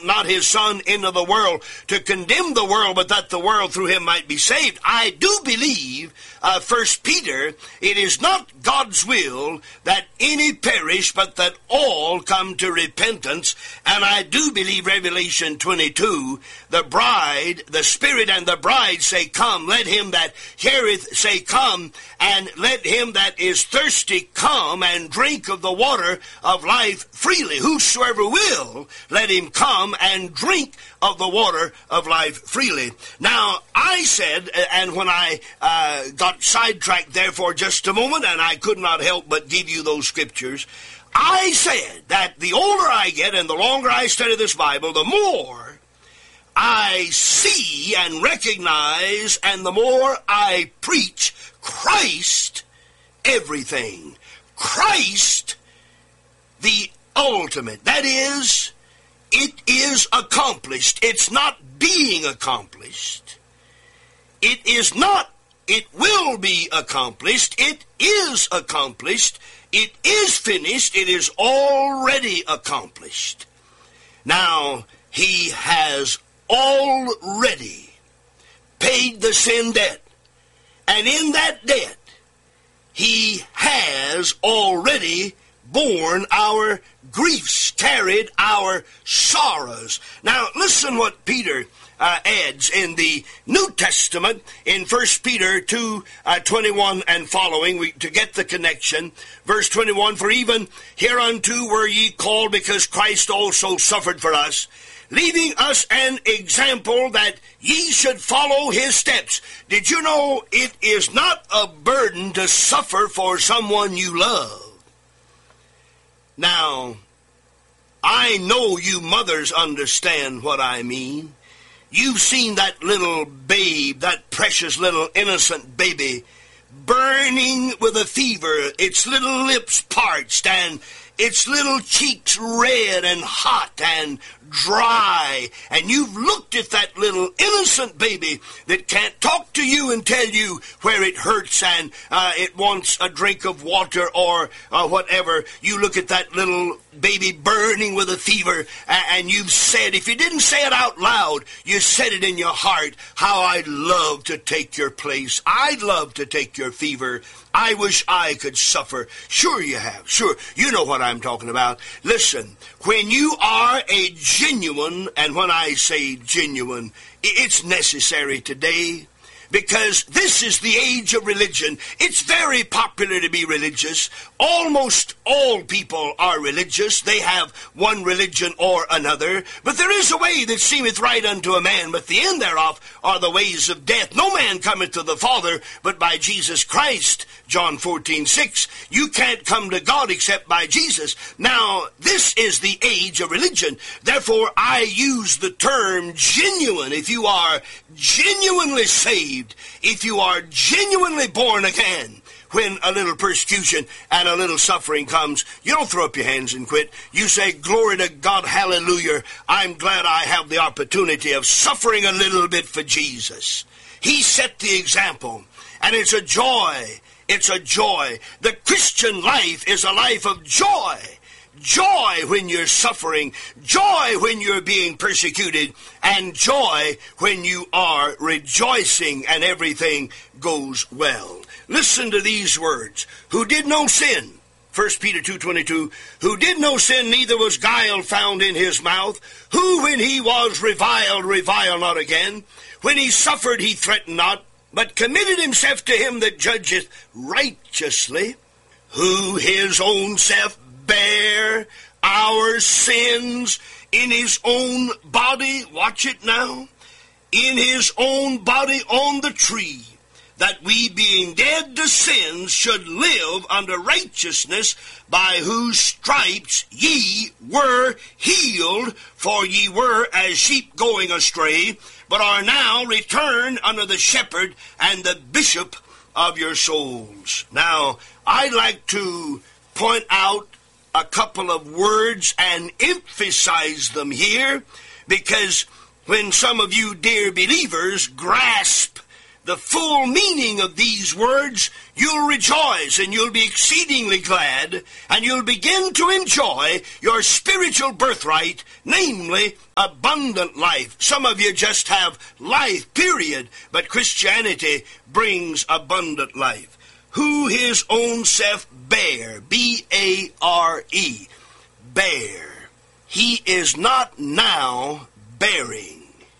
not his Son into the world to condemn the world, but that the world through him might be saved. I do believe, 1 Peter, it is not God's will that any perish, but that all come to repentance. And I do believe Revelation 22, the bride, the Spirit and the bride say, come. Let him that heareth say, come. And let him that is thirsty come and drink of the water of life freely. Whosoever will, let him come and drink of the water of life freely. Now, I said, and when I got sidetracked there for just a moment, and I could not help but give you those scriptures, I said that the older I get and the longer I study this Bible, the more I see and recognize, and the more I preach Christ everything. Christ the ultimate. That is, it is accomplished. It's not being accomplished. It is not, it will be accomplished. It is accomplished. It is finished. It is already accomplished. Now, he has already paid the sin debt. And in that debt, he has already borne our griefs, carried our sorrows. Now, listen what Peter adds in the New Testament in 1 Peter 2:21 and following, to get the connection. Verse 21, for even hereunto were ye called, because Christ also suffered for us, leaving us an example that ye should follow his steps. Did you know it is not a burden to suffer for someone you love? Now, I know you mothers understand what I mean. You've seen that little babe, that precious little innocent baby, burning with a fever, its little lips parched, and its little cheeks red and hot and dry, and you've looked at that little innocent baby that can't talk to you and tell you where it hurts and it wants a drink of water or whatever. You look at that little baby burning with a fever, and you've said, if you didn't say it out loud, you said it in your heart, how I'd love to take your place. I'd love to take your fever. I wish I could suffer. Sure you have. Sure. You know what I'm talking about. Listen, when you are a genuine, and when I say genuine, it's necessary today, because this is the age of religion. It's very popular to be religious. Almost all people are religious. They have one religion or another. But there is a way that seemeth right unto a man, but the end thereof are the ways of death. No man cometh to the Father but by Jesus Christ. John 14:6. You can't come to God except by Jesus. Now, this is the age of religion. Therefore, I use the term genuine. If you are genuinely saved, if you are genuinely born again, when a little persecution and a little suffering comes, you don't throw up your hands and quit. You say, glory to God, hallelujah, I'm glad I have the opportunity of suffering a little bit for Jesus. He set the example, and it's a joy. It's a joy. The Christian life is a life of joy. Joy when you're suffering, joy when you're being persecuted, and joy when you are rejoicing and everything goes well. Listen to these words. Who did no sin, 1 Peter 2:22, who did no sin, neither was guile found in his mouth, who when he was reviled, reviled not again. When he suffered, he threatened not, but committed himself to him that judgeth righteously, who his own self bare our sins in his own body, watch it now, in his own body on the tree, that we being dead to sins should live unto righteousness, by whose stripes ye were healed, for ye were as sheep going astray, but are now returned unto the shepherd and the bishop of your souls. Now, I'd like to point out a couple of words and emphasize them here, because when some of you dear believers grasp the full meaning of these words, you'll rejoice and you'll be exceedingly glad, and you'll begin to enjoy your spiritual birthright, namely abundant life. Some of you just have life, period, but Christianity brings abundant life. Who his own self bare, B-A-R-E, bear. He is not now bearing.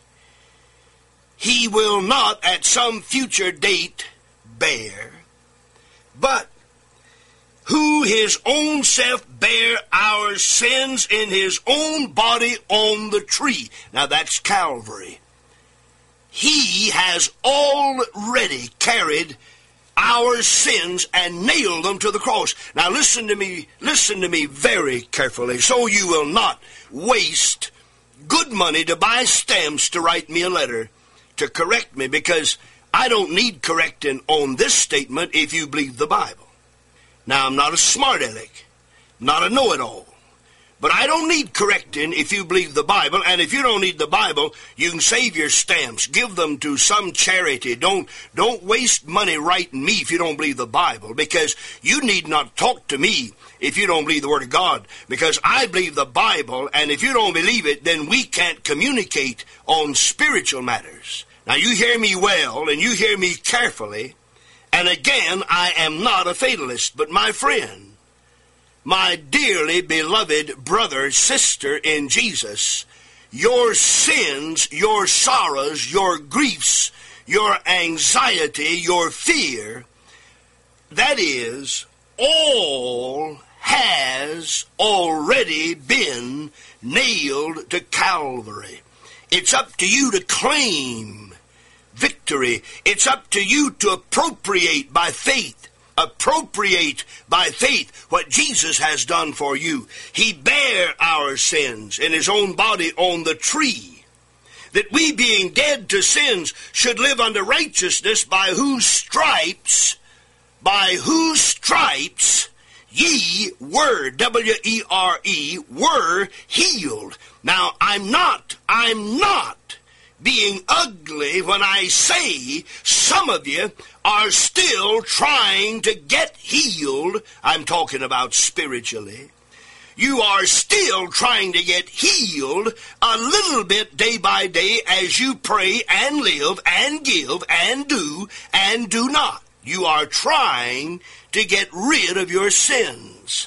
He will not at some future date bear, but who his own self bare our sins in his own body on the tree. Now that's Calvary. He has already carried our sins and nailed them to the cross. Now listen to me very carefully, so you will not waste good money to buy stamps to write me a letter to correct me, because I don't need correcting on this statement if you believe the Bible. Now, I'm not a smart aleck, not a know-it-all, but I don't need correcting if you believe the Bible, and if you don't need the Bible, you can save your stamps, give them to some charity. Don't waste money writing me if you don't believe the Bible, because you need not talk to me if you don't believe the Word of God, because I believe the Bible, and if you don't believe it, then we can't communicate on spiritual matters. Now, you hear me well, and you hear me carefully, and again, I am not a fatalist, but my friend, my dearly beloved brother, sister in Jesus, your sins, your sorrows, your griefs, your anxiety, your fear, that is, all has already been nailed to Calvary. It's up to you to claim victory. It's up to you to appropriate by faith. Appropriate by faith what Jesus has done for you. He bare our sins in his own body on the tree, that we, being dead to sins, should live unto righteousness, by whose stripes ye were, W-E-R-E, were healed. Now, I'm not being ugly when I say some of you are still trying to get healed. I'm talking about spiritually. You are still trying to get healed a little bit day by day as you pray and live and give and do not. You are trying to get rid of your sins.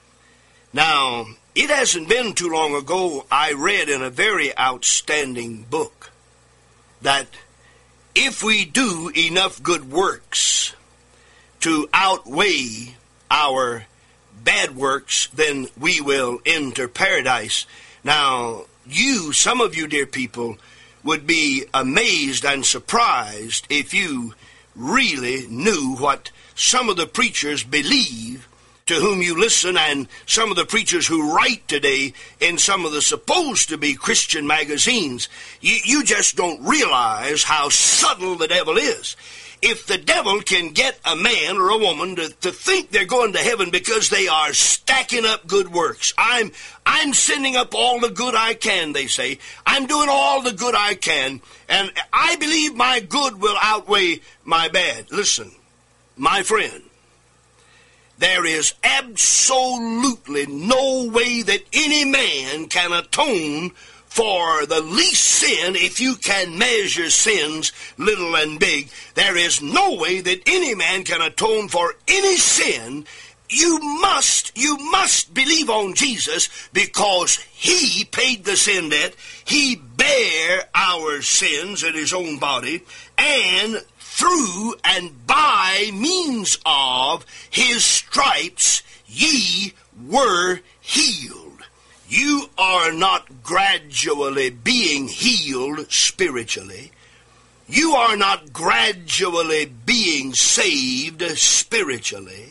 Now, it hasn't been too long ago I read in a very outstanding book that if we do enough good works to outweigh our bad works, then we will enter paradise. Now, some of you dear people, would be amazed and surprised if you really knew what some of the preachers believe to whom you listen, and some of the preachers who write today in some of the supposed to be Christian magazines. You just don't realize how subtle the devil is. If the devil can get a man or a woman to think they're going to heaven because they are stacking up good works. I'm sending up all the good I can, they say. I'm doing all the good I can, and I believe my good will outweigh my bad. Listen, my friend, there is absolutely no way that any man can atone for the least sin if you can measure sins little and big. There is no way that any man can atone for any sin. You must believe on Jesus, because he paid the sin debt. He bare our sins in his own body, and through and by means of his stripes ye were healed. You are not gradually being healed spiritually. You are not gradually being saved spiritually.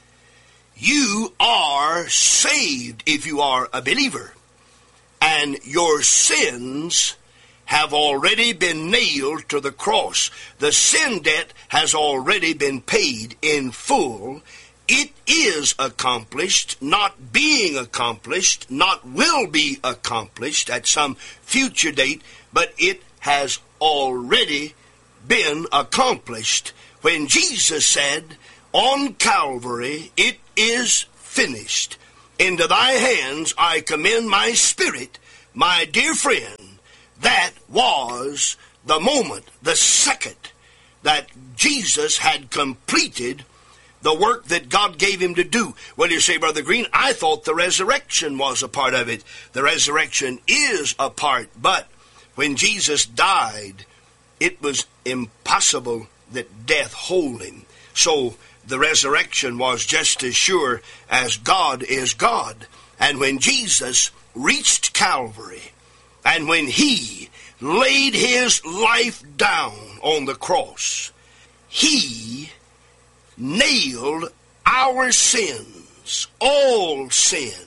You are saved if you are a believer. And your sins have already been nailed to the cross. The sin debt has already been paid in full. It is accomplished, not being accomplished, not will be accomplished at some future date, but it has already been accomplished when Jesus said on Calvary, "It is finished. Into thy hands I commend my spirit." My dear friend, that was the moment, the second, that Jesus had completed the work that God gave him to do. Well, you say, Brother Green, I thought the resurrection was a part of it. The resurrection is a part, but when Jesus died, it was impossible that death hold him. So the resurrection was just as sure as God is God. And when Jesus reached Calvary, and when he laid his life down on the cross, he nailed our sins, all sin.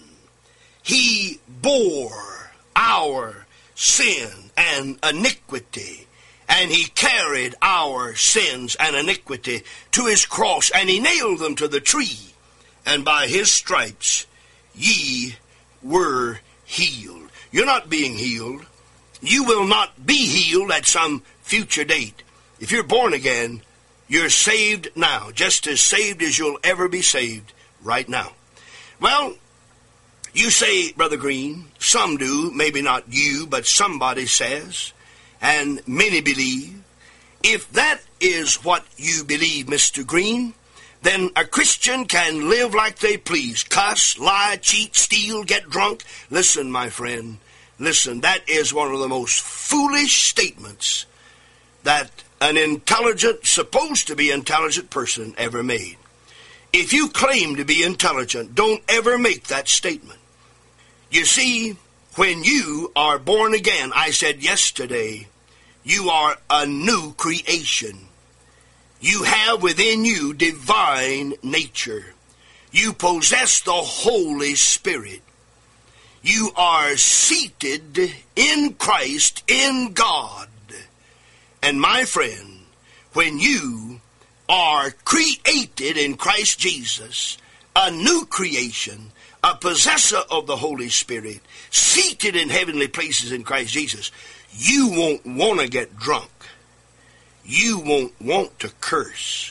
He bore our sin and iniquity, and he carried our sins and iniquity to his cross, and he nailed them to the tree, and by his stripes ye were healed. You're not being healed. You will not be healed at some future date. If you're born again, you're saved now, just as saved as you'll ever be saved right now. Well, you say, Brother Green, some do, maybe not you, but somebody says, and many believe. If that is what you believe, Mr. Green, then a Christian can live like they please, cuss, lie, cheat, steal, get drunk. Listen, my friend, listen, that is one of the most foolish statements that an intelligent, supposed to be intelligent person ever made. If you claim to be intelligent, don't ever make that statement. You see, when you are born again, I said yesterday, you are a new creation. You have within you divine nature. You possess the Holy Spirit. You are seated in Christ, in God. And my friend, when you are created in Christ Jesus, a new creation, a possessor of the Holy Spirit, seated in heavenly places in Christ Jesus, you won't want to get drunk. You won't want to curse.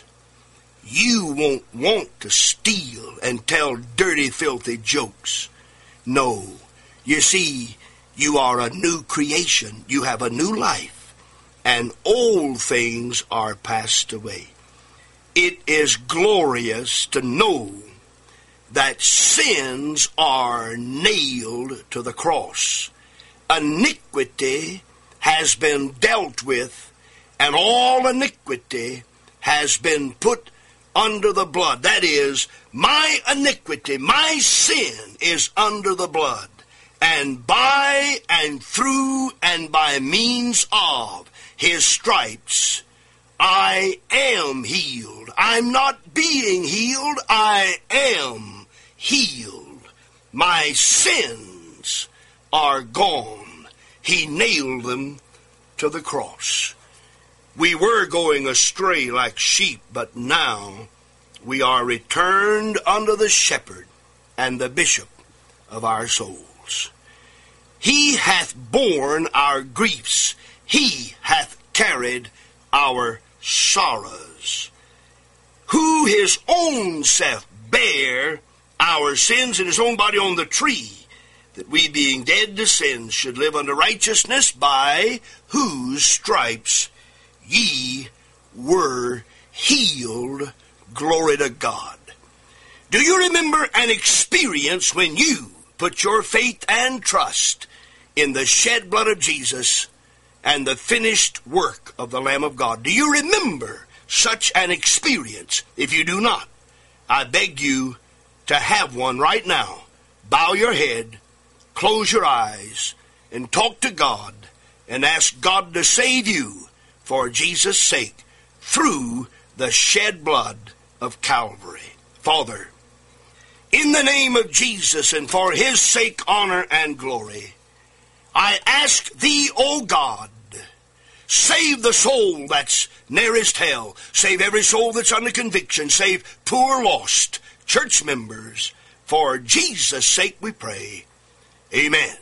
You won't want to steal and tell dirty, filthy jokes. No. You see, you are a new creation. You have a new life. And old things are passed away. It is glorious to know that sins are nailed to the cross. Iniquity has been dealt with, and all iniquity has been put under the blood. That is, my iniquity, my sin is under the blood. And by and through and by means of his stripes, I am healed. I'm not being healed. I am healed. My sins are gone. He nailed them to the cross. We were going astray like sheep, but now we are returned unto the shepherd and the bishop of our souls. He hath borne our griefs. He hath carried our sorrows. Who his own self bare our sins in his own body on the tree, that we being dead to sins should live unto righteousness, by whose stripes ye were healed. Glory to God. Do you remember an experience when you put your faith and trust in the shed blood of Jesus and the finished work of the Lamb of God? Do you remember such an experience? If you do not, I beg you to have one right now. Bow your head, close your eyes, and talk to God, and ask God to save you for Jesus' sake through the shed blood of Calvary. Father, in the name of Jesus and for his sake, honor, and glory, I ask thee, O God, save the soul that's nearest hell. Save every soul that's under conviction. Save poor lost church members. For Jesus' sake we pray. Amen.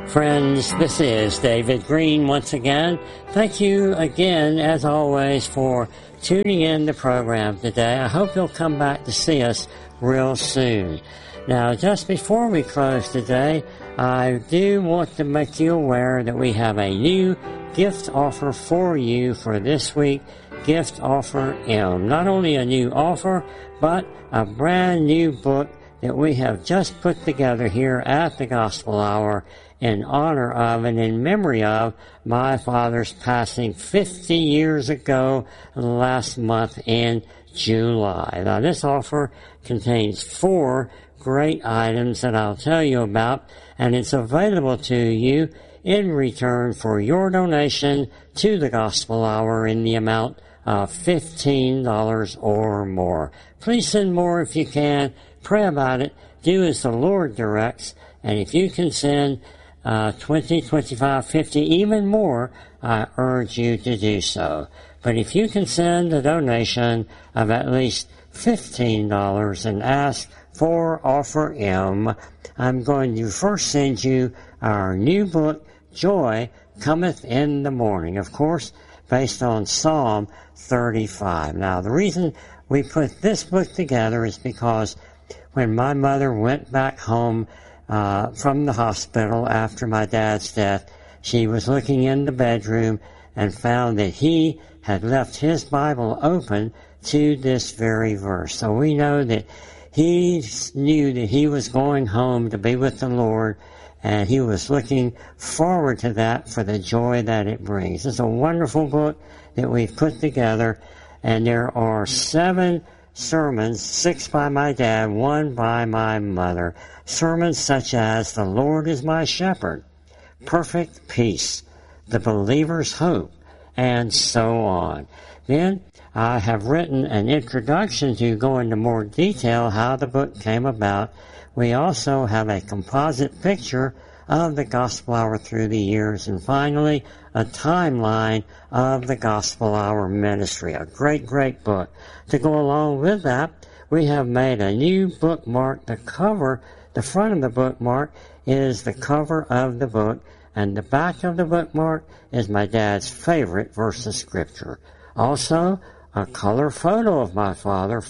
Friends, this is David Green once again. Thank you again, as always, for tuning in the program today. I hope you'll come back to see us real soon. Now, just before we close today, I do want to make you aware that we have a new gift offer for you for this week, Gift Offer M. Not only a new offer, but a brand new book that we have just put together here at the Gospel Hour in honor of and in memory of my father's passing 50 years ago last month in July. Now, this offer contains 4 great items that I'll tell you about, and it's available to you in return for your donation to the Gospel Hour in the amount of $15 or more. Please send more if you can. Pray about it. Do as the Lord directs. And if you can send 20, 25, 50, even more, I urge you to do so. But if you can send a donation of at least $15 and ask for Offer M, I'm going to first send you our new book, Joy Cometh in the Morning, of course, based on Psalm 35. Now, the reason we put this book together is because when my mother went back home from the hospital after my dad's death, she was looking in the bedroom and found that he had left his Bible open to this very verse. So we know that he knew that he was going home to be with the Lord, and he was looking forward to that for the joy that it brings. It's a wonderful book that we've put together, and there are 7 sermons, 6 by my dad, 1 by my mother. Sermons such as The Lord is My Shepherd, Perfect Peace, The Believer's Hope, and so on. Then I have written an introduction to go into more detail how the book came about. We also have a composite picture of the Gospel Hour through the years, and finally a timeline of the Gospel Hour ministry. A great, great book. To go along with that, we have made a new bookmark. The front of the bookmark is the cover of the book, and the back of the bookmark is my dad's favorite verse of Scripture. Also, a color photo of my father,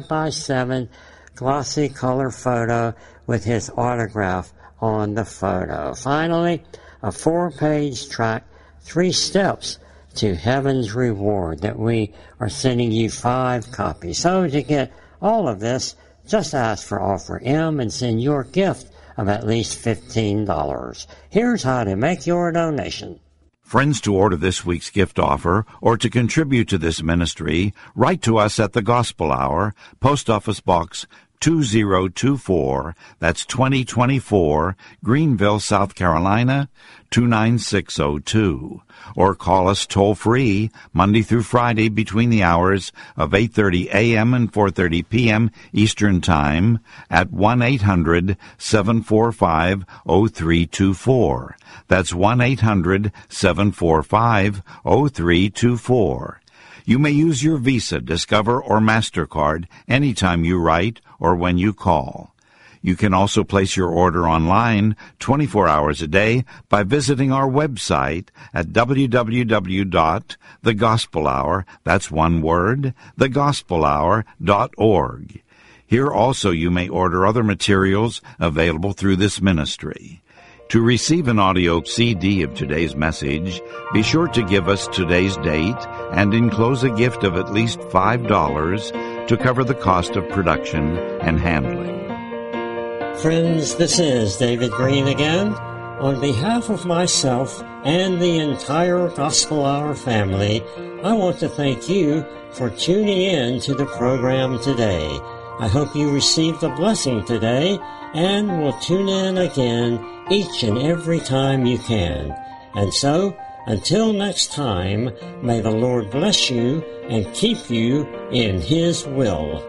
5x7 glossy color photo with his autograph on the photo. Finally, a 4-page tract, 3 steps to heaven's reward, that we are sending you 5 copies. So to get all of this, just ask for Offer M and send your gift of at least $15. Here's how to make your donation. Friends, to order this week's gift offer or to contribute to this ministry, write to us at the Gospel Hour, Post Office Box 2024, that's 2024, Greenville, South Carolina, 29602. Or call us toll-free Monday through Friday between the hours of 8:30 a.m. and 4:30 p.m. Eastern Time at 1-800-745-0324. That's 1-800-745-0324. You may use your Visa, Discover, or MasterCard anytime you write or when you call. You can also place your order online 24 hours a day by visiting our website at www.thegospelhour, that's one word, thegospelhour.org. Here also you may order other materials available through this ministry. To receive an audio CD of today's message, be sure to give us today's date and enclose a gift of at least $5 to cover the cost of production and handling. Friends, this is David Green again. On behalf of myself and the entire Gospel Hour family, I want to thank you for tuning in to the program today. I hope you received a blessing today and will tune in again each and every time you can. And so, until next time, may the Lord bless you and keep you in His will.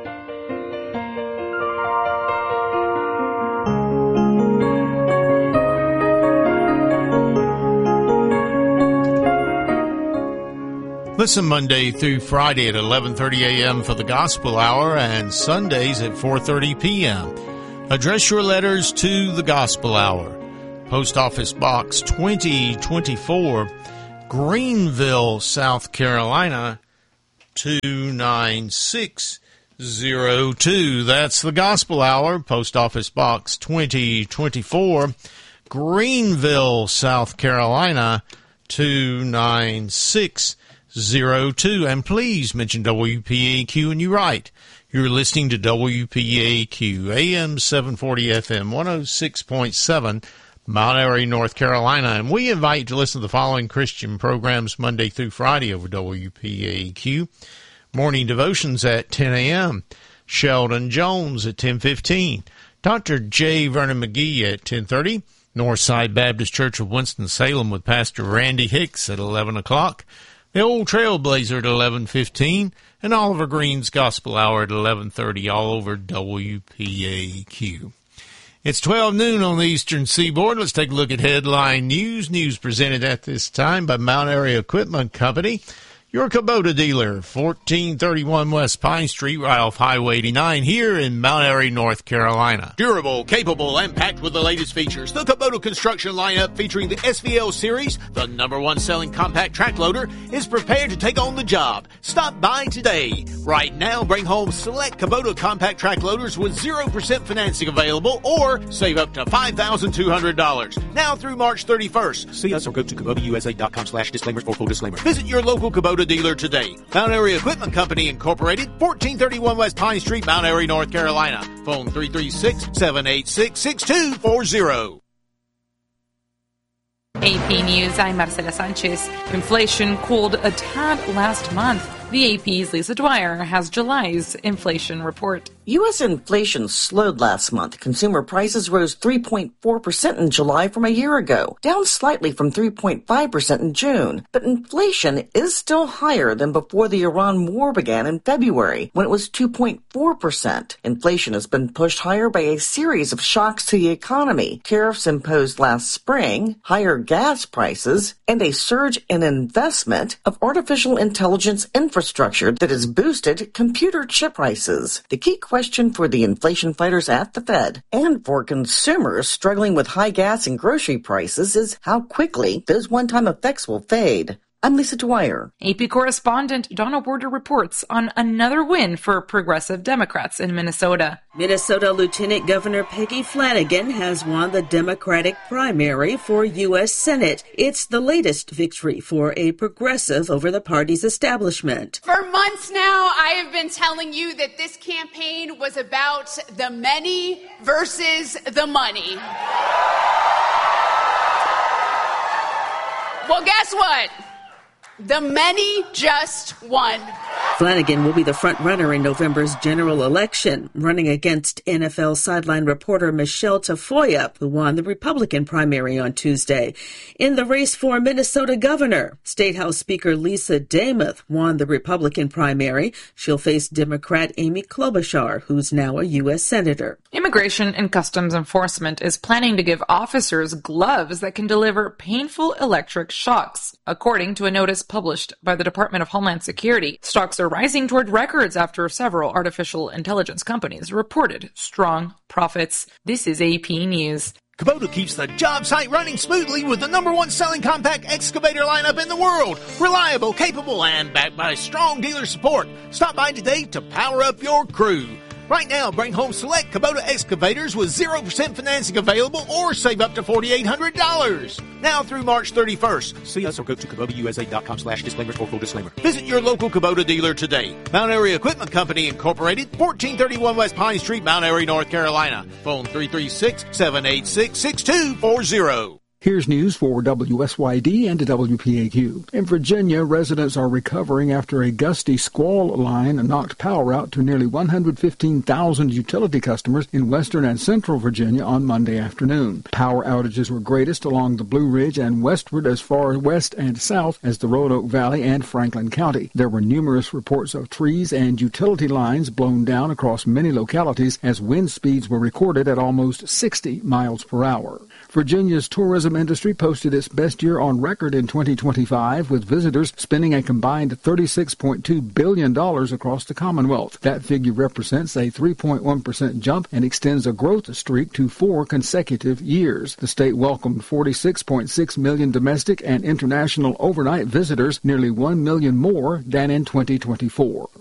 Listen Monday through Friday at 11:30 a.m. for the Gospel Hour and Sundays at 4:30 p.m. Address your letters to the Gospel Hour, Post Office Box 2024, Greenville, South Carolina, 29602. That's the Gospel Hour. Post Office Box 2024, Greenville, South Carolina, 29602. And please mention WPAQ when you write. You're listening to WPAQ, AM 740 FM 106.7, Mount Airy, North Carolina. And we invite you to listen to the following Christian programs Monday through Friday over WPAQ. Morning devotions at 10 a.m. Sheldon Jones at 10:15. Dr. J. Vernon McGee at 10:30. Northside Baptist Church of Winston-Salem with Pastor Randy Hicks at 11 o'clock. The Old Trailblazer at 11:15. And Oliver Green's Gospel Hour at 11:30 all over WPAQ. It's 12 noon on the Eastern Seaboard. Let's take a look at headline news. News presented at this time by Mount Airy Equipment Company. Your Kubota dealer, 1431 West Pine Street, right off Highway 89, here in Mount Airy, North Carolina. Durable, capable, and packed with the latest features. The Kubota construction lineup featuring the SVL series, the #1 selling compact track loader, is prepared to take on the job. Stop by today. Right now, bring home select Kubota compact track loaders with 0% financing available, or save up to $5,200. Now through March 31st. See us or go to KubotaUSA.com/disclaimers for full disclaimer. Visit your local Kubota dealer today. Mount Airy Equipment Company Incorporated, 1431 West Pine Street, Mount Airy, North Carolina. Phone 336-786-6240. AP News, I'm Marcela Sanchez. Inflation cooled a tad last month. The AP's Lisa Dwyer has July's inflation report. U.S. inflation slowed last month. Consumer prices rose 3.4% in July from a year ago, down slightly from 3.5% in June. But inflation is still higher than before the Iran war began in February, when it was 2.4%. Inflation has been pushed higher by a series of shocks to the economy. Tariffs imposed last spring, higher gas prices, and a surge in investment of artificial intelligence infrastructure that has boosted computer chip prices. The key question for the inflation fighters at the Fed and for consumers struggling with high gas and grocery prices is how quickly those one-time effects will fade. I'm Lisa Dwyer. AP correspondent Donna Border reports on another win for progressive Democrats in Minnesota. Minnesota Lieutenant Governor Peggy Flanagan has won the Democratic primary for U.S. Senate. It's the latest victory for a progressive over the party's establishment. For months now, I have been telling you that this campaign was about the many versus the money. Well, guess what? The many just won. Flanagan will be the front runner in November's general election, running against NFL sideline reporter Michelle Tafoya, who won the Republican primary on Tuesday. In the race for Minnesota governor, State House Speaker Lisa Demuth won the Republican primary. She'll face Democrat Amy Klobuchar, who's now a U.S. Senator. Immigration and Customs Enforcement is planning to give officers gloves that can deliver painful electric shocks, according to a notice published by the Department of Homeland Security. Stocks are rising toward records after several artificial intelligence companies reported strong profits. This is AP News. Kubota keeps the job site running smoothly with the #1 selling compact excavator lineup in the world. Reliable, capable, and backed by strong dealer support. Stop by today to power up your crew. Right now, bring home select Kubota excavators with 0% financing available or save up to $4,800. Now through March 31st. See us or go to KubotaUSA.com/disclaimers for full disclaimer. Visit your local Kubota dealer today. Mount Airy Equipment Company Incorporated, 1431 West Pine Street, Mount Airy, North Carolina. Phone 336-786-6240. Here's news for WSYD and WPAQ. In Virginia, residents are recovering after a gusty squall line knocked power out to nearly 115,000 utility customers in western and central Virginia on Monday afternoon. Power outages were greatest along the Blue Ridge and westward as far west and south as the Roanoke Valley and Franklin County. There were numerous reports of trees and utility lines blown down across many localities as wind speeds were recorded at almost 60 miles per hour. Virginia's tourism industry posted its best year on record in 2025, with visitors spending a combined $36.2 billion across the Commonwealth. That figure represents a 3.1% jump and extends a growth streak to 4 consecutive years. The state welcomed 46.6 million domestic and international overnight visitors, nearly 1 million more than in 2024.